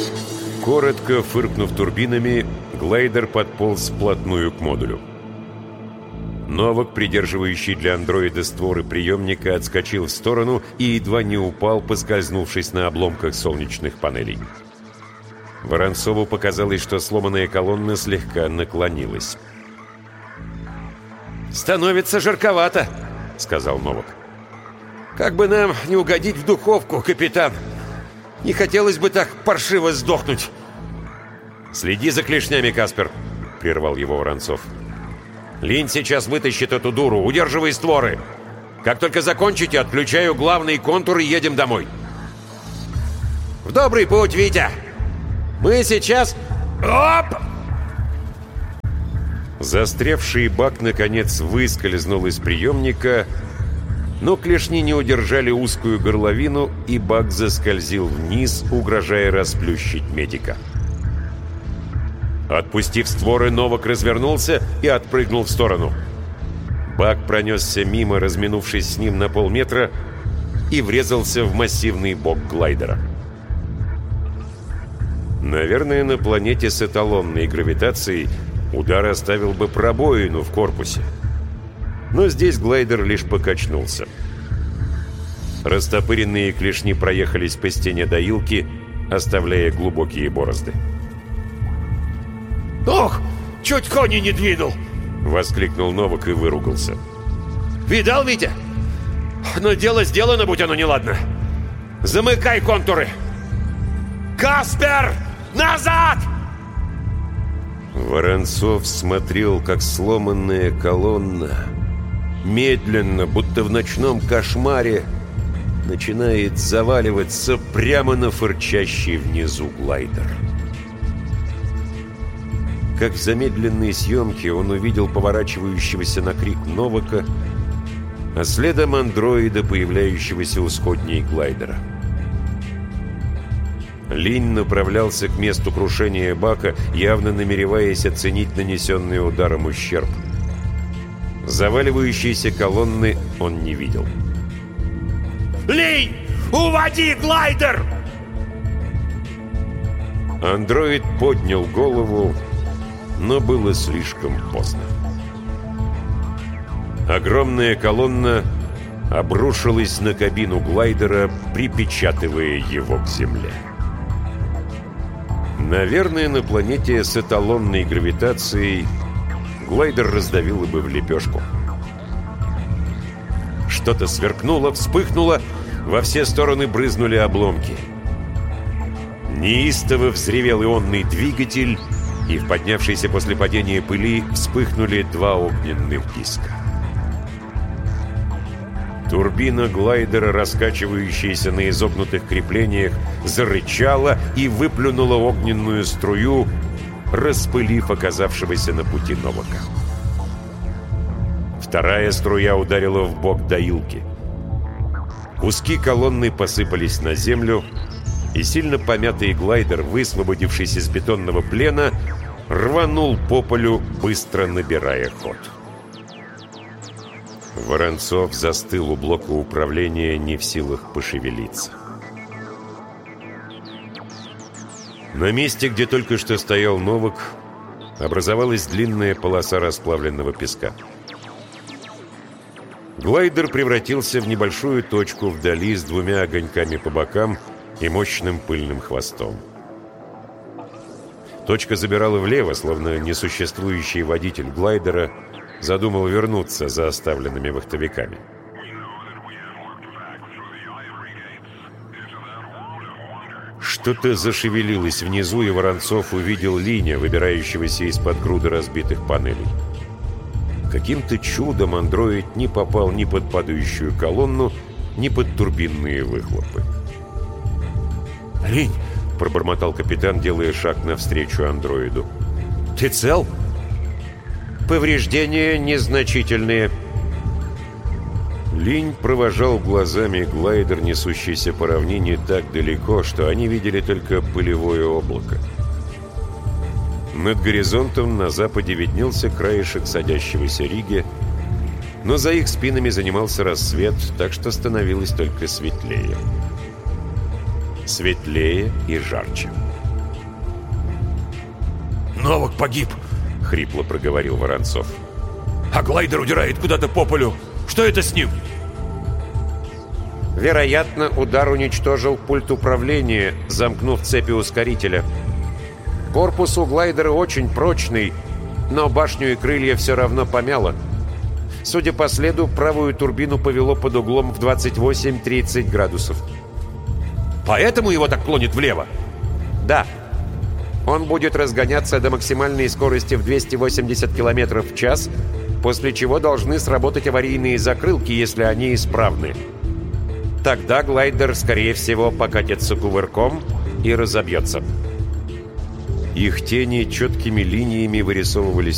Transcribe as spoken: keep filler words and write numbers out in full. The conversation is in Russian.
Коротко фыркнув турбинами, глайдер подполз вплотную к модулю. Новак, придерживающий для андроида створы приемника, отскочил в сторону и едва не упал, поскользнувшись на обломках солнечных панелей. Воронцову показалось, что сломанная колонна слегка наклонилась. «Становится жарковато», — сказал Новак. «Как бы нам не угодить в духовку, капитан! Не хотелось бы так паршиво сдохнуть!» «Следи за клешнями, Каспер!» — прервал его Воронцов. «Линь сейчас вытащит эту дуру, удерживай створы! Как только закончите, отключаю главный контур и едем домой!» «В добрый путь, Витя! Мы сейчас... Оп!» Застрявший бак, наконец, выскользнул из приемника, но клешни не удержали узкую горловину, и бак заскользил вниз, угрожая расплющить медика. Отпустив створы, Новак развернулся и отпрыгнул в сторону. Бак пронесся мимо, разминувшись с ним на полметра, и врезался в массивный бок глайдера. Наверное, на планете с эталонной гравитацией удар оставил бы пробоину в корпусе. Но здесь глайдер лишь покачнулся. Растопыренные клешни проехались по стене доилки, оставляя глубокие борозды. «Ох, чуть кони не двинул!» — воскликнул Новак и выругался. «Видал, Витя? Но дело сделано, будь оно неладно. Замыкай контуры! Каспер, назад!» Воронцов смотрел, как сломанная колонна медленно, будто в ночном кошмаре, начинает заваливаться прямо на фырчащий внизу глайдер. Как в замедленной съемке он увидел поворачивающегося на крик Новака, а следом андроида, появляющегося у сходней глайдера. Линь направлялся к месту крушения бака, явно намереваясь оценить нанесенный ударом ущерб. Заваливающейся колонны он не видел. «Линь, уводи глайдер!» Андроид поднял голову, но было слишком поздно. Огромная колонна обрушилась на кабину глайдера, припечатывая его к земле. Наверное, на планете с эталонной гравитацией глайдер раздавило бы в лепешку. Что-то сверкнуло, вспыхнуло, во все стороны брызнули обломки. Неистово взревел ионный двигатель, и в поднявшейся после падения пыли вспыхнули два огненных диска. Турбина глайдера, раскачивающаяся на изогнутых креплениях, зарычала и выплюнула огненную струю, распылив оказавшегося на пути Новака. Вторая струя ударила в бок доилки. Куски колонны посыпались на землю, и сильно помятый глайдер, высвободившись из бетонного плена, рванул по полю, быстро набирая ход. Воронцов застыл у блока управления, не в силах пошевелиться. На месте, где только что стоял Новак, образовалась длинная полоса расплавленного песка. Глайдер превратился в небольшую точку вдали с двумя огоньками по бокам и мощным пыльным хвостом. Точка забирала влево, словно несуществующий водитель глайдера задумал вернуться за оставленными вахтовиками. Что-то зашевелилось внизу, и Воронцов увидел Линя, выбирающегося из-под груды разбитых панелей. Каким-то чудом андроид не попал ни под падающую колонну, ни под турбинные выхлопы. «Линь!» — пробормотал капитан, делая шаг навстречу андроиду. «Ты цел?» «Повреждения незначительные». Линь провожал глазами глайдер, несущийся по равнине так далеко, что они видели только пылевое облако. Над горизонтом на западе виднелся краешек садящегося Риги, но за их спинами занимался рассвет, так что становилось только светлее. Светлее и жарче. Новак погиб», — хрипло проговорил Воронцов. «А глайдер удирает куда-то по полю. Что это с ним?» Вероятно, удар уничтожил пульт управления, замкнув цепи ускорителя. Корпус у глайдера очень прочный, но башню и крылья все равно помяло. Судя по следу, правую турбину повело под углом в двадцать восемь тридцать градусов. «Поэтому его так клонит влево?» «Да. Он будет разгоняться до максимальной скорости в двести восемьдесят километров в час, после чего должны сработать аварийные закрылки, если они исправны. Тогда глайдер, скорее всего, покатится кувырком и разобьется». Их тени четкими линиями вырисовывались